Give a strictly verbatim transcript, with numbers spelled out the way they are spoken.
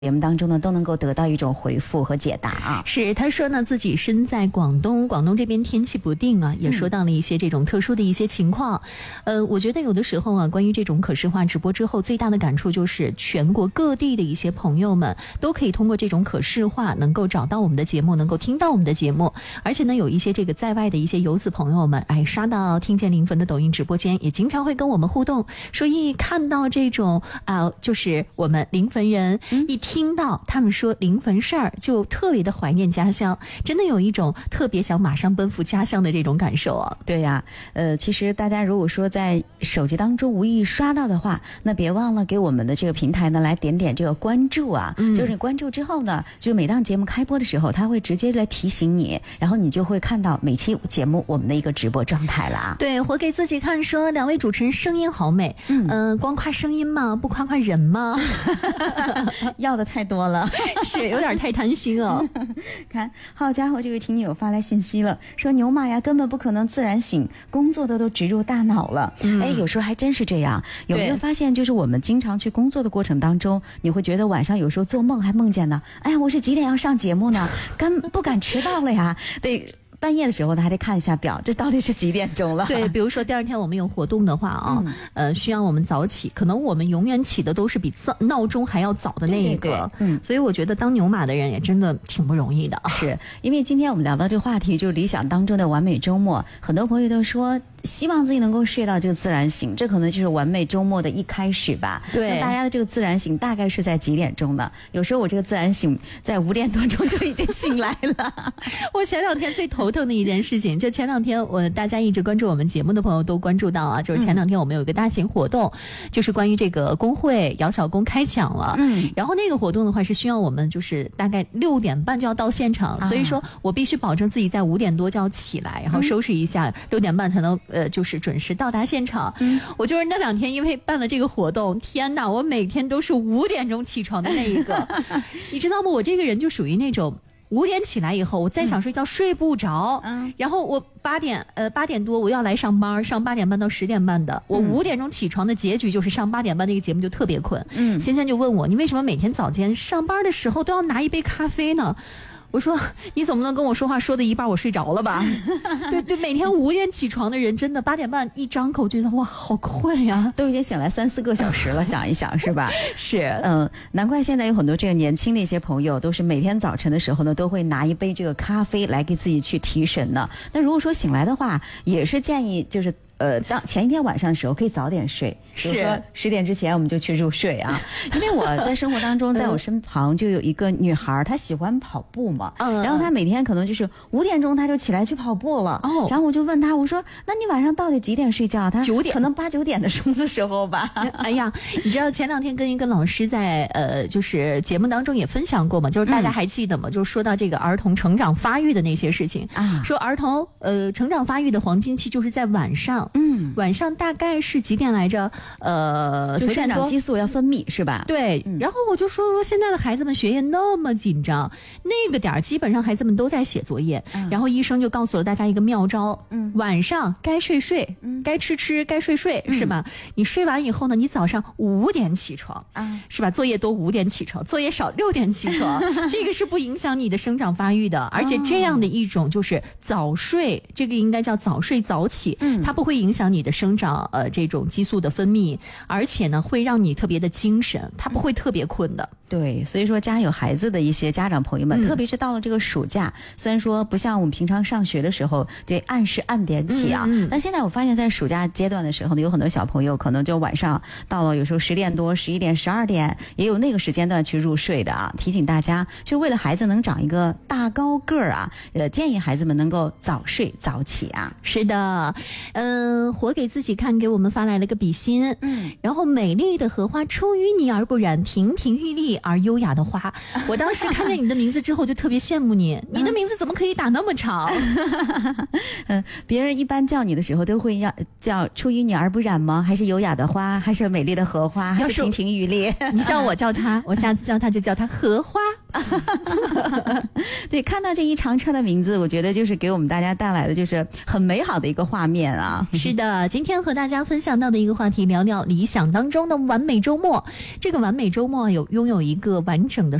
节目当中呢，都能够得到一种回复和解答啊。 是，他说呢，自己身在广东，广东这边天气不定啊，也说到了一些这种特殊的一些情况。嗯、呃，我觉得有的时候啊，关于这种可视化直播之后，最大的感触就是全国各地的一些朋友们都可以通过这种可视化，能够找到我们的节目，能够听到我们的节目。而且呢，有一些这个在外的一些游子朋友们，哎，刷到听见临汾的抖音直播间，也经常会跟我们互动，说一看到这种啊、呃，就是我们临汾人，嗯、一听到他们说临汾事儿，就特别的怀念家乡，真的有一种特别想马上奔赴家乡的这种感受啊。 对呀、啊，呃，其实大家如果说在手机当中无意刷到的话，那别忘了给我们的这个平台呢来点点这个关注啊。嗯，就是关注之后呢，就是每当节目开播的时候，它会直接来提醒你，然后你就会看到每期节目我们的一个直播状态了啊。 对，活给自己看说两位主持人声音好美，嗯、呃，光夸声音吗？不夸夸人吗？ 要的太多了， 是有点太贪心哦。 看，好家伙，这位听友发来信息了，说牛马呀根本不可能自然醒，工作的都植入大脑了。嗯、哎，有时候还真是这样。有没有发现，就是我们经常去工作的过程当中，你会觉得晚上有时候做梦还梦见呢，哎呀，我是几点要上节目呢？干不敢迟到了呀，得。半夜的时候呢，还得看一下表，这到底是几点钟了？ 对，比如说第二天我们有活动的话啊，嗯、呃，需要我们早起，可能我们永远起的都是比闹钟还要早的那一个。对对对嗯，所以我觉得当牛马的人也真的挺不容易的。 是因为今天我们聊到这个话题，就是理想当中的完美周末，很多朋友都说希望自己能够睡到这个自然醒，这可能就是完美周末的一开始吧。 对， 那大家的这个自然醒大概是在几点钟呢？有时候我这个自然醒在五点多钟就已经醒来了。 我前两天最头疼的一件事情，就前两天我大家一直关注我们节目的朋友都关注到啊，就是前两天我们有一个大型活动，嗯、就是关于这个工会姚小工开抢了。嗯，然后那个活动的话是需要我们就是大概六点半就要到现场，啊、所以说我必须保证自己在五点多就要起来，然后收拾一下，六、嗯、点半才能呃就是准时到达现场。嗯，我就是那两天因为办了这个活动，天哪，我每天都是五点钟起床的那一个，你知道吗？我这个人就属于那种。五点起来以后，我再想睡觉、嗯、睡不着，嗯，然后我八点呃八点多我要来上班，上八点半到十点半的，我五点钟起床的结局就是上八点半那个节目就特别困，嗯，先生就问我，你为什么每天早间上班的时候都要拿一杯咖啡呢？我说你总不能跟我说话说的一半我睡着了吧？对对，每天五点起床的人真的八点半一张口觉得哇好困呀， 都已经醒来三四个小时了，想一想是吧？ 是， 嗯，难怪现在有很多这个年轻的一些朋友都是每天早晨的时候呢，都会拿一杯这个咖啡来给自己去提神呢。那如果说醒来的话，也是建议就是。呃，当前一天晚上的时候可以早点睡，比如说十点之前我们就去入睡啊。因为我在生活当中，在我身旁就有一个女孩，她喜欢跑步嘛，嗯，然后她每天可能就是五点钟她就起来去跑步了。哦，然后我就问她，我说：“那你晚上到底几点睡觉？”她说：“九点，可能八九点的时候的时候吧。” 哎呀，你知道前两天跟一个老师在呃，就是节目当中也分享过嘛，就是大家还记得吗？嗯、就是说到这个儿童成长发育的那些事情啊，说儿童呃成长发育的黄金期就是在晚上。嗯，晚上大概是几点来着？呃， 就生长激素要分泌是吧？ 对。嗯、然后我就说说现在的孩子们学业那么紧张，那个点儿基本上孩子们都在写作业。嗯、然后医生就告诉了大家一个妙招：嗯，晚上该睡睡，嗯，该吃吃，该睡睡，嗯、是吧？你睡完以后呢，你早上五点起床，啊，是吧？作业多五点起床，作业少六点起床，这个是不影响你的生长发育的。而且这样的一种就是早睡，这个应该叫早睡早起，嗯，它不会影响你的生长呃这种激素的分泌，而且呢会让你特别的精神，它不会特别困的。 对，所以说家有孩子的一些家长朋友们，嗯、特别是到了这个暑假，虽然说不像我们平常上学的时候得按时按点起啊，嗯嗯、但现在我发现在暑假阶段的时候呢，有很多小朋友可能就晚上到了有时候十点多、十一点、十二点，也有那个时间段去入睡的啊。提醒大家，就是为了孩子能长一个大高个儿啊，呃，建议孩子们能够早睡早起啊。 是的，嗯、呃，活给自己看，给我们发来了个比心，嗯，然后美丽的荷花出淤泥而不染，亭亭玉立而优雅的花。我当时看见你的名字之后就特别羡慕你，你的名字怎么可以打那么长？ 嗯，别人一般叫你的时候都会要叫出淤泥而不染吗？还是优雅的花？还是美丽的荷花？还是亭亭玉立？ 你叫我叫他，我下次叫他就叫他荷花。 对，看到这一长串的名字，我觉得就是给我们大家带来的就是很美好的一个画面啊。 是的，今天和大家分享到的一个话题，聊聊理想当中的完美周末。这个完美周末有拥有一个完整的